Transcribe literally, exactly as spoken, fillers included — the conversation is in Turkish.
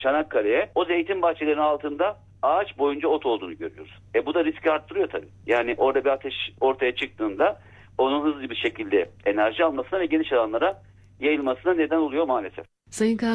Çanakkale'ye, o zeytin bahçelerinin altında ağaç boyunca ot olduğunu görüyoruz. E bu da riski arttırıyor tabii. Yani orada bir ateş ortaya çıktığında onun hızlı bir şekilde enerji almasına ve geniş alanlara yayılmasına neden oluyor maalesef. Sayın